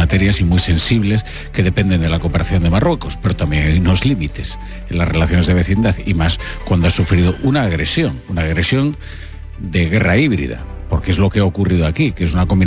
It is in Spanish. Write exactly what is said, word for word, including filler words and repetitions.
materias y muy sensibles que dependen de la cooperación de Marruecos, pero también hay unos límites en las relaciones de vecindad, y más cuando ha sufrido una agresión, una agresión de guerra híbrida, porque es lo que ha ocurrido aquí, que es una combinación